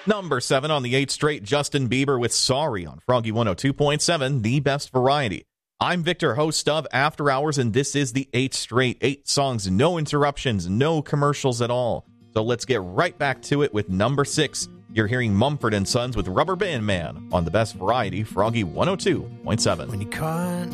Number 7 on the 8th straight, Justin Bieber with Sorry on Froggy 102.7, the best variety. I'm Victor, host of After Hours, and this is the 8th straight. 8 songs, no interruptions, no commercials at all. So let's get right back to it with number 6. You're hearing Mumford & Sons with Rubber Band Man on the best variety, Froggy 102.7. When you caught